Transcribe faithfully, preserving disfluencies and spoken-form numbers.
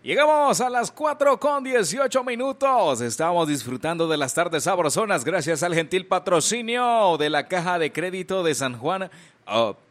Llegamos a las cuatro con dieciocho minutos. Estamos disfrutando de las tardes sabrosonas gracias al gentil patrocinio de la Caja de Crédito de San Juan. Oh,